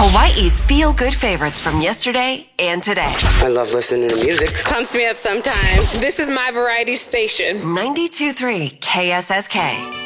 Hawaii's feel-good favorites from yesterday and today. I love listening to music. Pumps me up sometimes. This is my variety station. 92.3 KSSK.